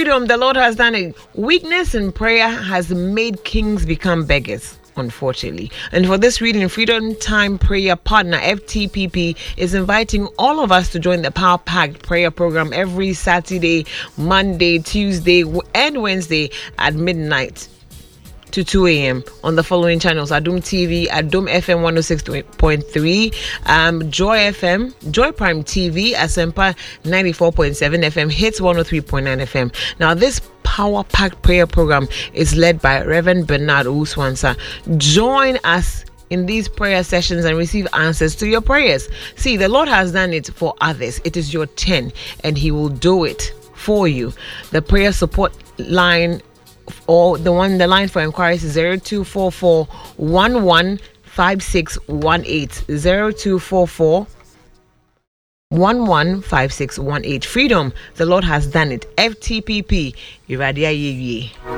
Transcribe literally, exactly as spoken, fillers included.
Freedom, the Lord has done it. Weakness in prayer has made kings become beggars, unfortunately. And for this reading, Freedom Time Prayer Partner F T P P is inviting all of us to join the Power Packed Prayer Program every Saturday, Monday, Tuesday, and Wednesday at midnight to two a.m. on the following channels: Adum T V, Adum F M one oh six point three, um, Joy F M, Joy Prime T V, Asempa ninety-four point seven F M, Hits one oh three point nine F M. Now, this Power Packed Prayer Program is led by Reverend Bernard Uswansa. Join us in these prayer sessions and receive answers to your prayers. See, the Lord has done it for others. It is your turn, and He will do it for you. The prayer support line, or the one the line for inquiries, is zero two four four one one five six one eight, zero two four four one one five six one eight. Freedom, the Lord has done it. F T P P, Iradia Yeye.